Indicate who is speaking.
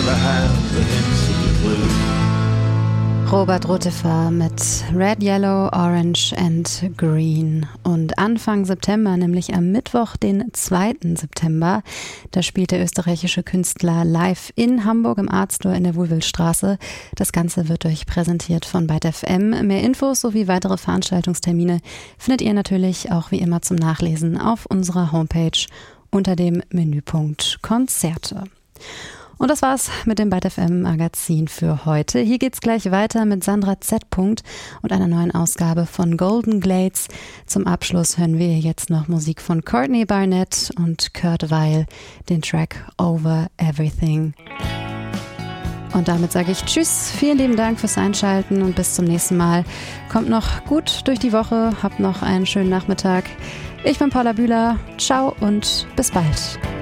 Speaker 1: never have the hints of the clue.
Speaker 2: Robert Ruttefer mit Red, Yellow, Orange and Green. Und Anfang September, nämlich am Mittwoch, den 2. September, da spielt der österreichische Künstler live in Hamburg im Art Store in der Wohlwildstraße. Das Ganze wird euch präsentiert von Byte FM. Mehr Infos sowie weitere Veranstaltungstermine findet ihr natürlich auch wie immer zum Nachlesen auf unserer Homepage unter dem Menüpunkt Konzerte. Und das war's mit dem Byte FM Magazin für heute. Hier geht's gleich weiter mit Sandra Z. und einer neuen Ausgabe von Golden Glades. Zum Abschluss hören wir jetzt noch Musik von Courtney Barnett und Kurt Weill, den Track Over Everything. Und damit sage ich Tschüss, vielen lieben Dank fürs Einschalten und bis zum nächsten Mal. Kommt noch gut durch die Woche, habt noch einen schönen Nachmittag. Ich bin Paula Bühler, ciao und bis bald.